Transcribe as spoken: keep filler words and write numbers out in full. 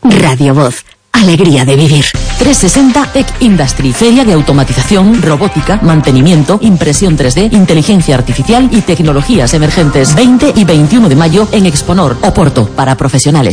Radio Voz. Alegría de vivir. trescientos sesenta Tech Industry, feria de automatización, robótica, mantenimiento, impresión tres D, inteligencia artificial y tecnologías emergentes. veinte y veintiuno de mayo en Exponor, Oporto, para profesionales.